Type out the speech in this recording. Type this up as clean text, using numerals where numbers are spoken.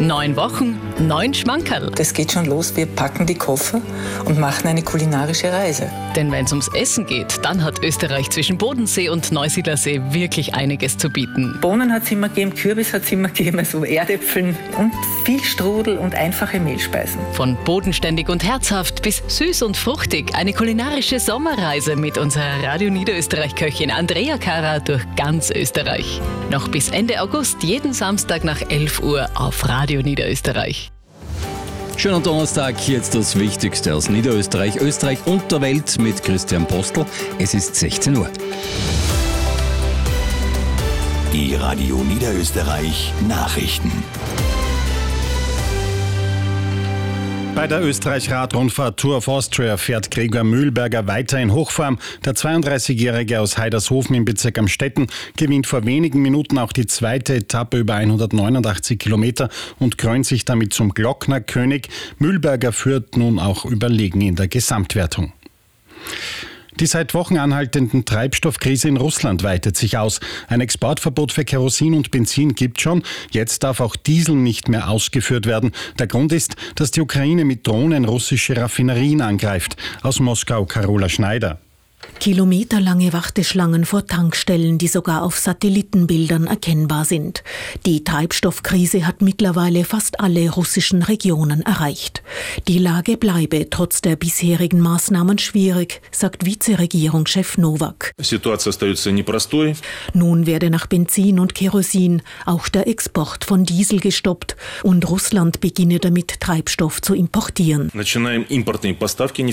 9 Wochen, 9 Schmankerl. Das geht schon los, wir packen die Koffer und machen eine kulinarische Reise. Denn wenn es ums Essen geht, dann hat Österreich zwischen Bodensee und Neusiedlersee wirklich einiges zu bieten. Bohnen hat es immer gegeben, Kürbis hat es immer gegeben, also Erdäpfeln und viel Strudel und einfache Mehlspeisen. Von bodenständig und herzhaft bis süß und fruchtig. Eine kulinarische Sommerreise mit unserer Radio Niederösterreich-Köchin Andrea Kara durch ganz Österreich. Noch bis Ende August, jeden Samstag nach 11 Uhr auf Radio Niederösterreich. Schönen Donnerstag, jetzt das Wichtigste aus Niederösterreich, Österreich und der Welt mit Christian Postl. Es ist 16 Uhr. Die Radio Niederösterreich Nachrichten. Bei der Österreich-Radrundfahrt Tour of Austria fährt Gregor Mühlberger weiter in Hochform. Der 32-Jährige aus Heidershofen im Bezirk Amstetten gewinnt vor wenigen Minuten auch die zweite Etappe über 189 Kilometer und krönt sich damit zum Glocknerkönig. Mühlberger führt nun auch überlegen in der Gesamtwertung. Die seit Wochen anhaltenden Treibstoffkrise in Russland weitet sich aus. Ein Exportverbot für Kerosin und Benzin gibt schon. Jetzt darf auch Diesel nicht mehr ausgeführt werden. Der Grund ist, dass die Ukraine mit Drohnen russische Raffinerien angreift. Aus Moskau Carola Schneider. Kilometerlange Warteschlangen vor Tankstellen, die sogar auf Satellitenbildern erkennbar sind. Die Treibstoffkrise hat mittlerweile fast alle russischen Regionen erreicht. Die Lage bleibe trotz der bisherigen Maßnahmen schwierig, sagt Vizeregierungschef Nowak. Nun werde nach Benzin und Kerosin auch der Export von Diesel gestoppt und Russland beginne damit, Treibstoff zu importieren.